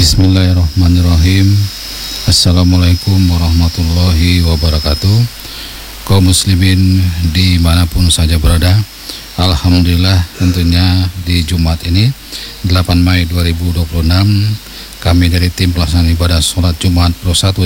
Bismillahirrahmanirrahim. Assalamualaikum warahmatullahi wabarakatuh. Kaum muslimin dimanapun saja berada, alhamdulillah tentunya di Jumat ini 8 Mei 2026 kami dari tim pelaksanaan ibadah sholat Jumat Pro 1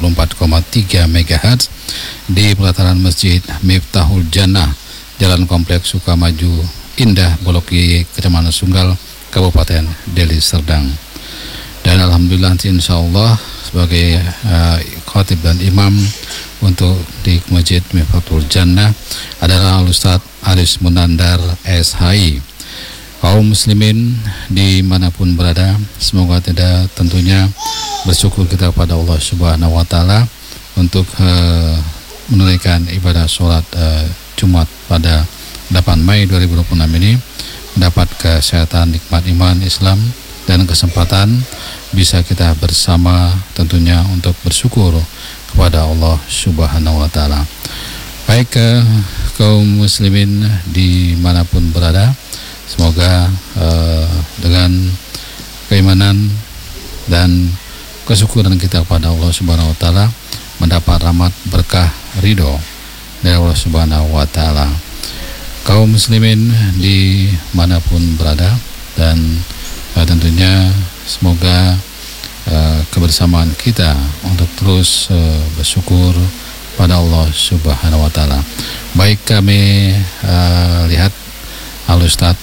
94,3 MHz di pelataran Masjid Miftahul Jannah, Jalan Kompleks Sukamaju Indah, Blok Y, Kecamatan Sunggal, Kabupaten Deli Serdang. Dan alhamdulillah insyaallah sebagai khatib dan imam untuk di Masjid Miftahul Jannah adalah Ustaz Aris Munandar SHI. Kaum muslimin dimanapun berada, semoga tidak tentunya bersyukur kita kepada Allah Subhanahu wa Ta'ala untuk menunaikan ibadah sholat Jumat pada 8 Mei 2026 ini, mendapat kesehatan, nikmat iman Islam, dan kesempatan bisa kita bersama tentunya untuk bersyukur kepada Allah Subhanahu wa Ta'ala. Baik, kaum muslimin dimanapun berada, semoga dengan keimanan dan kesyukuran kita kepada Allah Subhanahu wa Ta'ala mendapat rahmat berkah ridho dari Allah Subhanahu wa Ta'ala. Kaum muslimin dimanapun berada, dan tentunya semoga kebersamaan kita untuk terus bersyukur pada Allah Subhanahu wa Ta'ala. Baik, kami lihat Al-Ustaz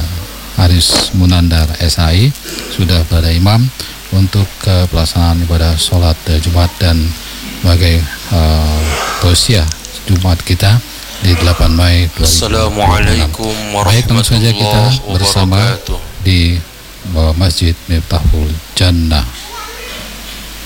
Aris Munandar SHI sudah berada imam untuk pelaksanaan ibadah sholat Jumat dan sebagai tausiah Jumat kita di 8 Mei 2026. Assalamualaikum Baik, langsung saja kita warahmatullahi bersama wabarakatuh. di Masjid Miftahul Jannah.